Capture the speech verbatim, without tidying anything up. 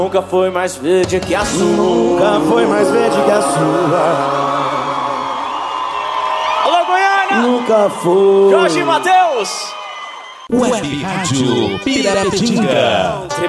Nunca foi mais verde que a sua. Nunca foi mais verde que a sua. Alô, Goiânia! Nunca foi. Jorge Mateus! Web Rádio Pirapetinga.